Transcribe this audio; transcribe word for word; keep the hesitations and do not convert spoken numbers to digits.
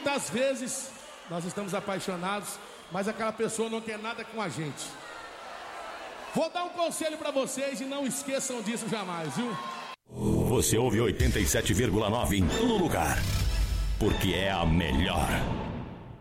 Muitas vezes nós estamos apaixonados, mas aquela pessoa não quer nada com a gente. Vou dar um conselho pra vocês e não esqueçam disso jamais, viu? Você ouve oitenta e sete vírgula nove em todo lugar, porque é a melhor.